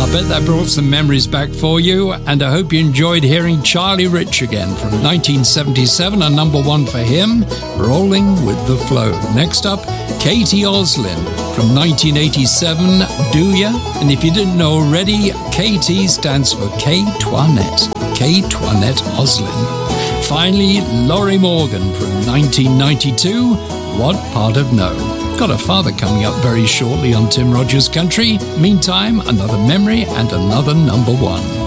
bet that brought some memories back for you, and I hope you enjoyed hearing Charlie Rich again from 1977, a number one for him, Rolling with the Flow. Next up, Katie Oslin from 1987, Do Ya? And if you didn't know already, KT stands for K Toinette Oslin. Finally, Laurie Morgan from 1992, What Part of No? Got a father coming up very shortly on Tim Rogers Country. Meantime, another memory and another number one.